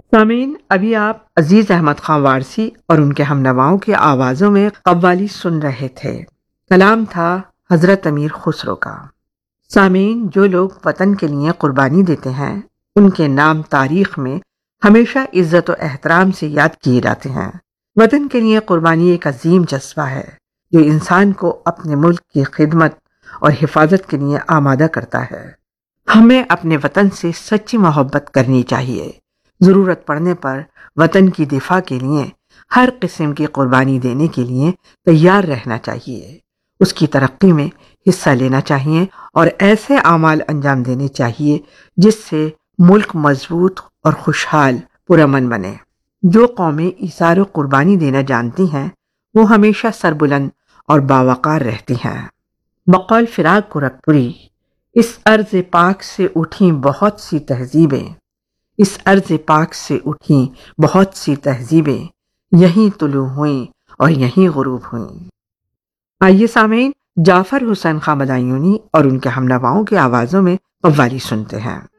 سامعین، ابھی آپ عزیز احمد خان وارثی اور ان کے ہم نواؤں کی آوازوں میں قوالی سن رہے تھے۔ کلام تھا حضرت امیر خسرو کا۔ سامعین، جو لوگ وطن کے لیے قربانی دیتے ہیں ان کے نام تاریخ میں ہمیشہ عزت و احترام سے یاد کیے جاتے ہیں۔ وطن کے لیے قربانی ایک عظیم جذبہ ہے جو انسان کو اپنے ملک کی خدمت اور حفاظت کے لیے آمادہ کرتا ہے۔ ہمیں اپنے وطن سے سچی محبت کرنی چاہیے۔ ضرورت پڑنے پر وطن کی دفاع کے لیے ہر قسم کی قربانی دینے کے لیے تیار رہنا چاہیے۔ اس کی ترقی میں حصہ لینا چاہیے اور ایسے اعمال انجام دینے چاہیے جس سے ملک مضبوط اور خوشحال پرامن بنے۔ جو قومیں ایثار و قربانی دینا جانتی ہیں وہ ہمیشہ سربلند اور باوقار رہتی ہیں۔ بقول فراق گورکھپوری، اس ارض پاک سے اٹھیں بہت سی تہذیبیں، اس ارض پاک سے اٹھیں بہت سی تہذیبیں، یہیں طلوع ہوئیں اور یہیں غروب ہوئیں۔ آئیے سامعین، جعفر حسین خان بادیونی اور ان کے ہم نواؤں کی آوازوں میں قوالی سنتے ہیں۔